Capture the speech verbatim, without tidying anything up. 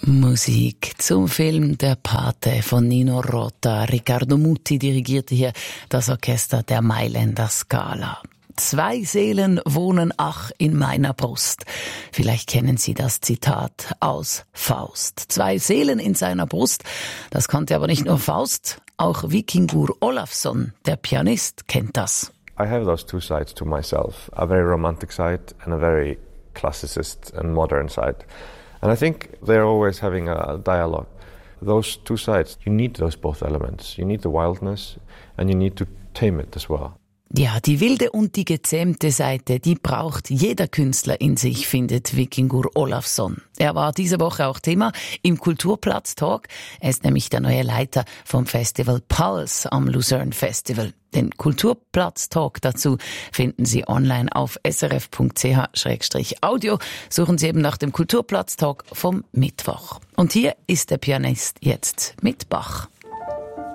Musik zum Film Der Pate von Nino Rota. Riccardo Muti dirigierte hier das Orchester der Mailänder Scala. Zwei Seelen wohnen ach in meiner Brust. Vielleicht kennen Sie das Zitat aus Faust. Zwei Seelen in seiner Brust. Das konnte aber nicht nur Faust, auch Víkingur Ólafsson, der Pianist, kennt das. I have those two sides to myself, a very romantic side and a very classicist and modern side. And I think they're always having a dialogue. Those two sides, you need those both elements. You need the wildness and you need to tame it as well. Ja, die wilde und die gezähmte Seite, die braucht jeder Künstler in sich, findet Víkingur Ólafsson. Er war diese Woche auch Thema im Kulturplatz-Talk. Er ist nämlich der neue Leiter vom Festival Pulse am Luzern Festival. Den Kulturplatz-Talk dazu finden Sie online auf s r f punkt c h slash audio. Suchen Sie eben nach dem Kulturplatz-Talk vom Mittwoch. Und hier ist der Pianist jetzt mit Bach.